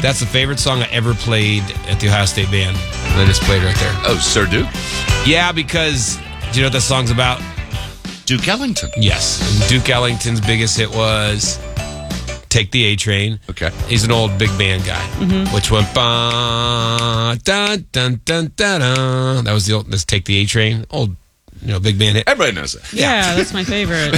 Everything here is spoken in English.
That's the favorite song I ever played at the Ohio State Band. And I just played right there. Oh, Sir Duke? Yeah, because do you know what that song's about? Duke Ellington. Yes. And Duke Ellington's biggest hit was Take the A Train. Okay. He's an old big band guy, which went ba dun dun dun dun dun. That was the old. Let's Take the A Train. Old, big band hit. Everybody knows that. Yeah, that's my favorite.